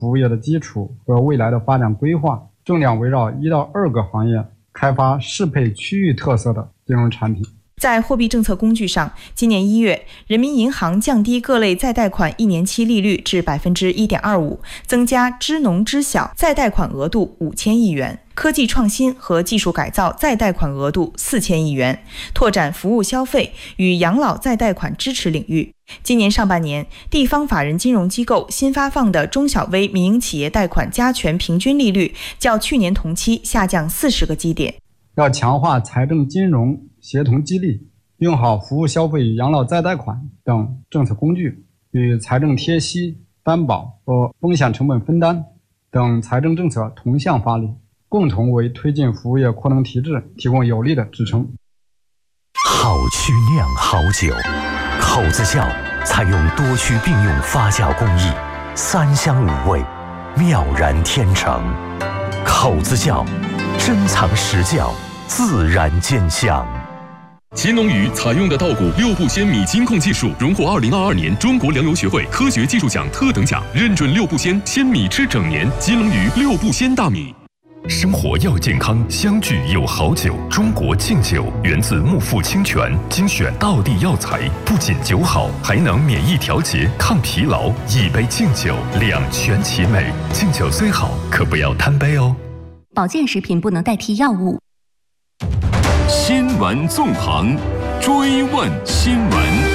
服务业的基础和未来的发展规划，重点围绕1到2个行业开发适配区域特色的金融产品。 在货币政策工具上，今年1月，人民银行降低各类再贷款1年期利率至 1.25%， 增加支农支小再贷款额度5000亿元，科技创新和技术改造再贷款额度4000亿元，拓展服务消费与养老再贷款支持领域。今年上半年，地方法人金融机构新发放的中小微民营企业贷款加权平均利率较去年同期下降40个基点。 要强化财政金融协同激励，用好服务消费与养老再贷款等政策工具，与财政贴息、担保和风险成本分担等财政政策同向发力，共同为推进服务业扩能提质提供有力的支撑。 好曲酿好酒，口子窖采用多区并用发酵工艺，3香5味，妙然天成。口子窖珍藏实窖，自然兼香。 金龙鱼采用的稻谷6步鲜米金控技术，荣获2022年中国粮油学会科学技术奖特等奖，认准6步鲜米吃整年。金龙鱼6步鲜大米。 生活要健康，相聚有好酒。中国敬酒源自木富清泉，精选道地药材，不仅酒好，还能免疫调节、抗疲劳。一杯敬酒，两全其美。敬酒虽好，可不要贪杯哦。 保健食品不能代替药物。 新闻纵横，追问新闻。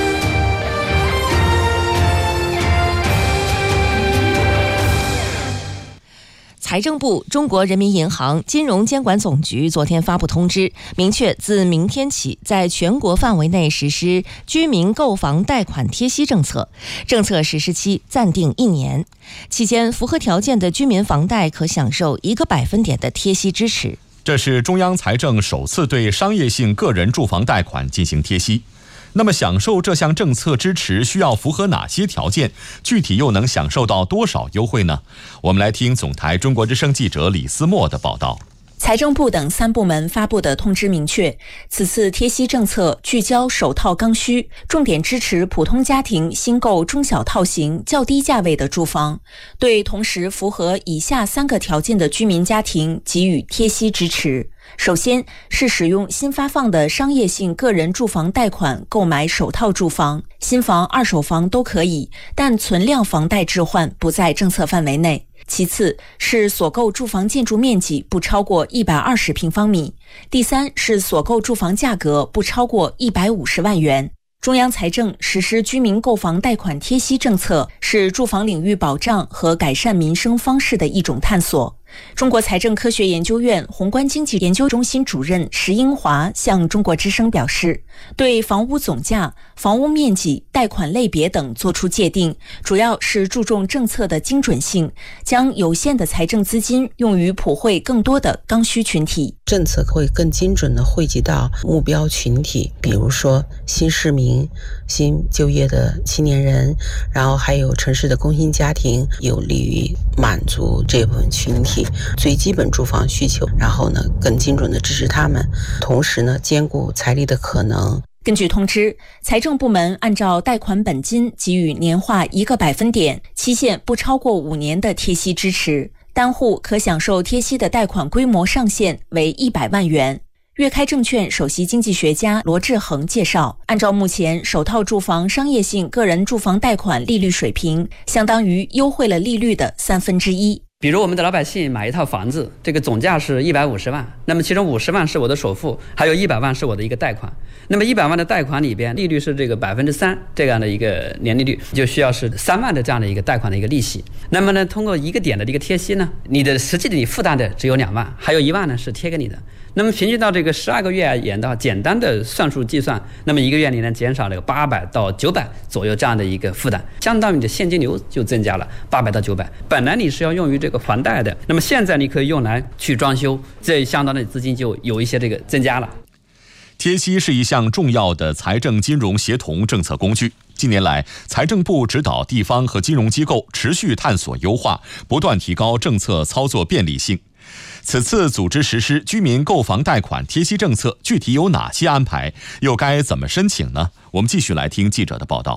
财政部、中国人民银行、金融监管总局昨天发布通知，明确自明天起，在全国范围内实施居民购房贷款贴息政策，政策实施期暂定1年，期间符合条件的居民房贷可享受1个百分点的贴息支持。 这是中央财政首次对商业性个人住房贷款进行贴息。那么享受这项政策支持需要符合哪些条件？具体又能享受到多少优惠呢？我们来听总台中国之声记者李思墨的报道。 财政部等3部门发布的通知明确，此次贴息政策聚焦首套刚需，重点支持普通家庭新购中小套型较低价位的住房，对同时符合以下3个条件的居民家庭给予贴息支持。首先是使用新发放的商业性个人住房贷款购买首套住房，新房、二手房都可以，但存量房贷置换不在政策范围内。其次是所购住房建筑面积不超过120平方米，第三是所购住房价格不超过150万元。中央财政实施居民购房贷款贴息政策，是住房领域保障和改善民生方式的一种探索。中国财政科学研究院宏观经济研究中心主任石英华向中国之声表示，对房屋总价、房屋面积、贷款类别等作出界定，主要是注重政策的精准性，将有限的财政资金用于普惠更多的刚需群体。 政策会更精准地惠及到目标群体，比如说新市民、新就业的青年人，然后还有城市的工薪家庭，有利于满足这部分群体最基本住房需求，然后呢更精准地支持他们，同时呢兼顾财力的可能。 根据通知，财政部门按照贷款本金给予年化1个百分点，期限不超过5年的贴息支持，单户可享受贴息的贷款规模上限为100万元。粤开证券首席经济学家罗志恒介绍，按照目前首套住房商业性个人住房贷款利率水平，相当于优惠了利率的1/3。 比如我们的老百姓买一套房子，这个总价是150万，那么其中50万是我的首付，还有100万是我的一个贷款。那么100万的贷款里边，利率是这个3%这样的一个年利率，就需要是3万的这样的一个贷款的一个利息。那么呢，通过1个点的这个贴息呢，你的实际的你负担的只有2万，还有1万呢是贴给你的。那么平均到这个12个月而言的话，简单的算术计算，那么1个月你能减少这个800到900左右这样的一个负担，相当于你的现金流就增加了800到900。本来你是要用于这个还贷的，那么现在你可以用来去装修，这相当的资金就有一些这个增加了。 贴息是一项重要的财政金融协同政策工具。近年来，财政部指导地方和金融机构持续探索优化，不断提高政策操作便利性。此次组织实施居民购房贷款贴息政策，具体有哪些安排？又该怎么申请呢？我们继续来听记者的报道。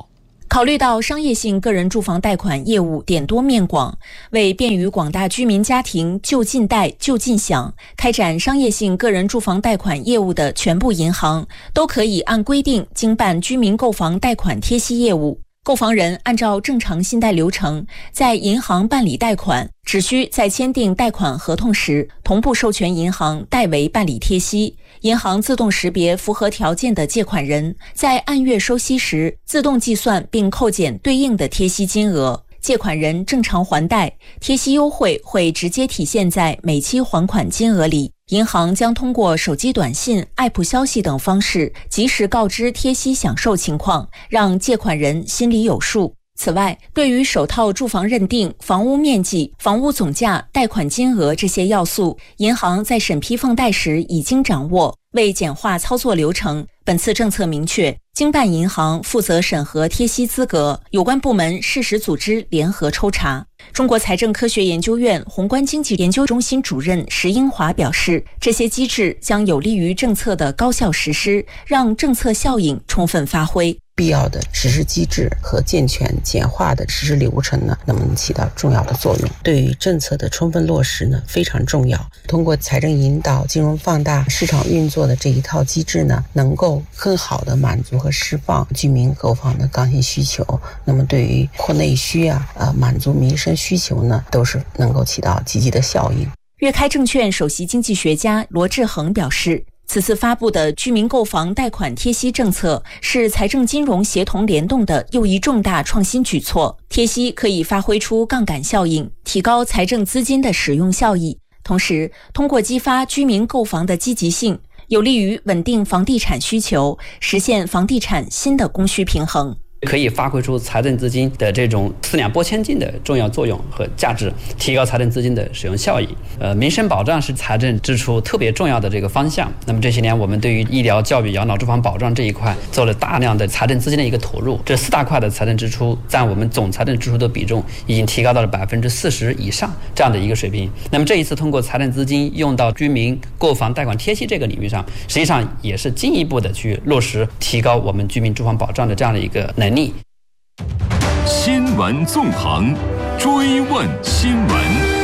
考虑到商业性个人住房贷款业务点多面广，为便于广大居民家庭就近贷就近享，开展商业性个人住房贷款业务的全部银行都可以按规定经办居民购房贷款贴息业务。购房人按照正常信贷流程，在银行办理贷款，只需在签订贷款合同时，同步授权银行代为办理贴息。银行自动识别符合条件的借款人，在按月收息时，自动计算并扣减对应的贴息金额。借款人正常还贷，贴息优惠会直接体现在每期还款金额里。银行将通过手机短信、App 消息等方式及时告知贴息享受情况，让借款人心里有数。此外，对于首套住房认定、房屋面积、房屋总价、贷款金额这些要素，银行在审批放贷时已经掌握。为简化操作流程，本次政策明确，经办银行负责审核贴息资格，有关部门适时组织联合抽查。中国财政科学研究院宏观经济研究中心主任石英华表示，这些机制将有利于政策的高效实施，让政策效应充分发挥。 必要的实施机制和健全简化的实施流程呢，那么能起到重要的作用。对于政策的充分落实呢，非常重要。通过财政引导、金融放大、市场运作的这一套机制呢，能够更好的满足和释放居民购房的刚性需求。那么对于扩内需满足民生需求呢，都是能够起到积极的效应。 粤开证券首席经济学家罗志恒表示，此次发布的居民购房贷款贴息政策是财政金融协同联动的又一重大创新举措。贴息可以发挥出杠杆效应，提高财政资金的使用效益，同时通过激发居民购房的积极性，有利于稳定房地产需求，实现房地产新的供需平衡。 可以发挥出财政资金的这种四两拨千斤的重要作用和价值，提高财政资金的使用效益。民生保障是财政支出特别重要的这个方向。那么这些年，我们对于医疗、教育、养老、住房保障这一块做了大量的财政资金的一个投入。这四大块的财政支出占我们总财政支出的比重已经提高到了40%以上这样的一个水平。那么这一次通过财政资金用到居民购房贷款贴息这个领域上，实际上也是进一步的去落实提高我们居民住房保障的这样的一个能力。 新闻纵横，追问新闻。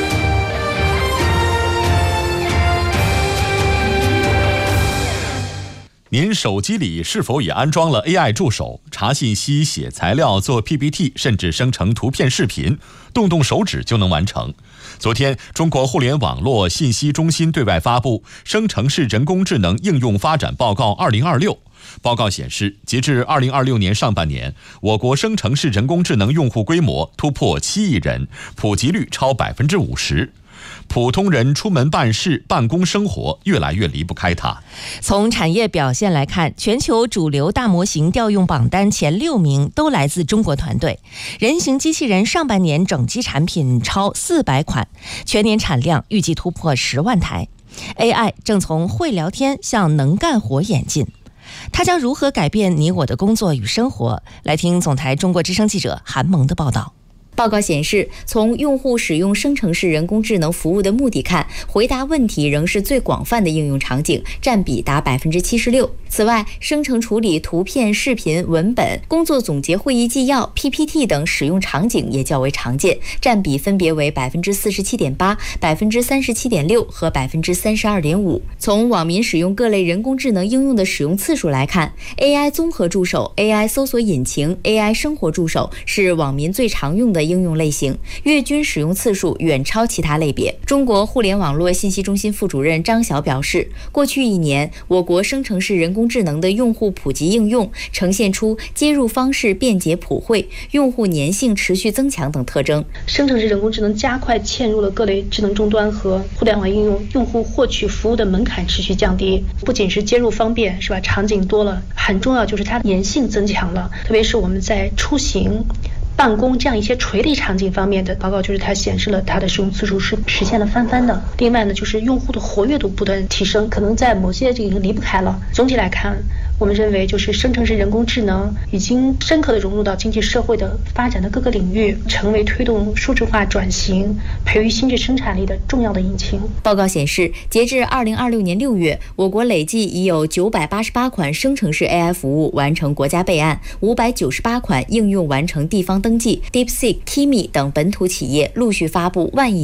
您手机里是否也安装了 AI 助手？查信息、写材料、做 PPT， 甚至生成图片、视频，动手指就能完成。昨天，中国互联网络信息中心对外发布《生成式人工智能应用发展报告2026》。报告显示，截至2026年上半年，我国生成式人工智能用户规模突破7亿人，普及率超50%。普通人出门办事、办公生活越来越离不开它。 从产业表现来看，全球主流大模型调用榜单前6名都来自中国团队。人形机器人上半年整机产品超400款，全年产量预计突破10万台。AI 正从会聊天向能干活演进，它将如何改变你我的工作与生活？来听总台中国之声记者韩萌的报道。 报告显示，从用户使用生成式人工智能服务的目的看，回答问题仍是最广泛的应用场景，占比达76%。此外，生成处理图片、视频、文本、工作总结会议纪要、PPT 等使用场景也较为常见，占比分别为47.8%、37.6%和32.5%。从网民使用各类人工智能应用的使用次数来看， AI 综合助手、AI 搜索引擎、AI 生活助手是网民最常用的应用类型，月均使用次数远超其他类别。中国互联网络信息中心副主任张晓表示，过去1年，我国生成式人工智能的用户普及应用呈现出接入方式便捷普惠、用户粘性持续增强等特征。 生成式人工智能加快嵌入了各类智能终端和互联网应用，用户获取服务的门槛持续降低，不仅是接入方便，是吧？场景多了，很重要就是它粘性增强了，特别是我们在出行、办公这样一些垂类场景方面的报告，就是它显示了它的使用次数是实现了翻番的。另外呢，就是用户的活跃度不断提升，可能在某些这个已经离不开了。总体来看， 我们认为就是生成式人工智能已经深刻地融入到经济社会的发展的各个领域，成为推动数字化转型、培育新质生产力的重要的引擎。 报告显示，截至2026年6月，我国累计已有988款生成式 AI 服务完成国家备案，598款应用完成地方登记。DeepSeek、Kimi 等本土企业陆续发布万亿